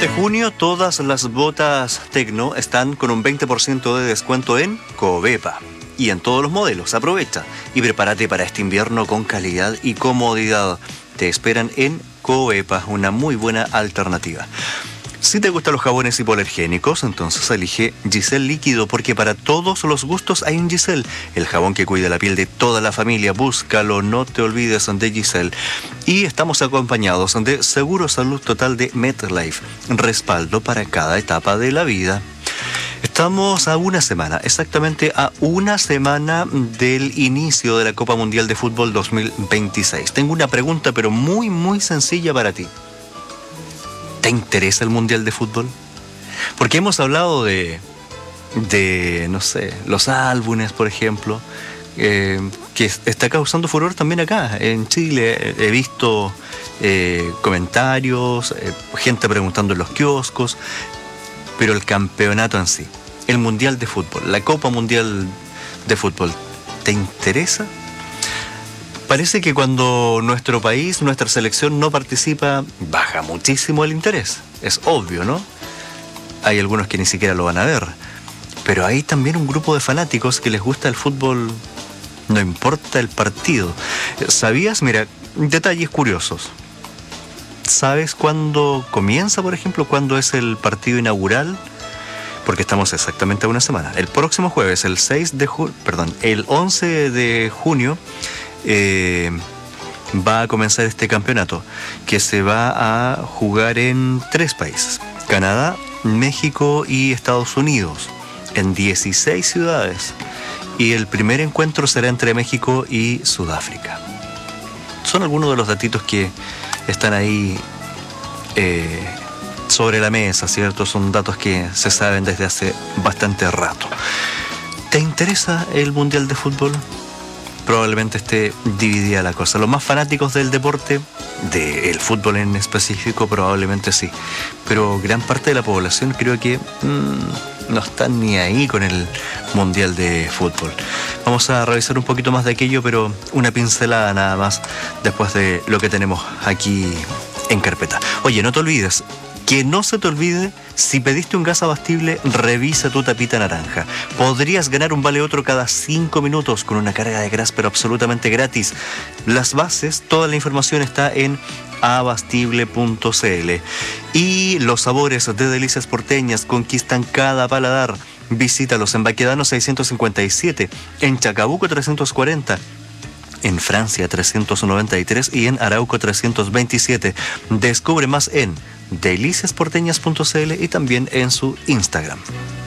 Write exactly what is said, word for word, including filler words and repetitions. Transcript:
Este junio todas las botas Tecno están con un veinte por ciento de descuento en Covepa y en todos los modelos. Aprovecha y prepárate para este invierno con calidad y comodidad. Te esperan en Covepa, una muy buena alternativa. Si te gustan los jabones hipoalergénicos, entonces elige Giselle Líquido, porque para todos los gustos hay un Giselle, el jabón que cuida la piel de toda la familia. Búscalo, no te olvides de Giselle. Y estamos acompañados de Seguro Salud Total de MetLife, respaldo para cada etapa de la vida. Estamos a una semana, exactamente a una semana del inicio de la Copa Mundial de Fútbol dos mil veintiséis. Tengo una pregunta, pero muy, muy sencilla para ti. ¿Te interesa el Mundial de Fútbol? Porque hemos hablado de, de no sé, los álbumes, por ejemplo, eh, que está causando furor también acá, en Chile. He visto eh, comentarios, eh, gente preguntando en los kioscos, pero el campeonato en sí, el Mundial de Fútbol, la Copa Mundial de Fútbol, ¿te interesa? Parece que cuando nuestro país, nuestra selección no participa, baja muchísimo el interés. Es obvio, ¿no? Hay algunos que ni siquiera lo van a ver. Pero hay también un grupo de fanáticos que les gusta el fútbol, no importa el partido. ¿Sabías? Mira, detalles curiosos. ¿Sabes cuándo comienza, por ejemplo, cuándo es el partido inaugural? Porque estamos exactamente a una semana. El próximo jueves, el seis de junio, perdón, el once de junio, Eh, va a comenzar este campeonato que se va a jugar en tres países: Canadá, México y Estados Unidos, en dieciséis ciudades, y el primer encuentro será entre México y Sudáfrica. Son algunos de los datitos que están ahí eh, sobre la mesa, ¿cierto? Son datos que se saben desde hace bastante rato. ¿Te interesa el Mundial de Fútbol? Probablemente esté dividida la cosa. Los más fanáticos del deporte, del fútbol en específico, probablemente sí. Pero gran parte de la población creo que mmm, no están ni ahí con el Mundial de Fútbol. Vamos a revisar un poquito más de aquello, pero una pincelada nada más después de lo que tenemos aquí en carpeta. Oye, no te olvides, que no se te olvide, si pediste un gas abastible, revisa tu tapita naranja. Podrías ganar un vale otro cada cinco minutos con una carga de gas, pero absolutamente gratis. Las bases, toda la información está en abastible punto cl. Y los sabores de Delicias Porteñas conquistan cada paladar. Visítalos en Baquedano seiscientos cincuenta y siete, en Chacabuco trescientos cuarenta, en Francia trescientos noventa y tres y en Arauco trescientos veintisiete. Descubre más en delicias porteñas punto cl y también en su Instagram.